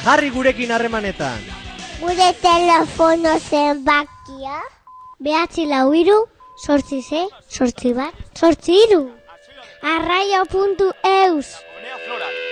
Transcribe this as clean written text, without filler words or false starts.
Jarri gurekin harremanetan. Gure telefono zenbakia 943 8 8 1 8 3. Arraio.eus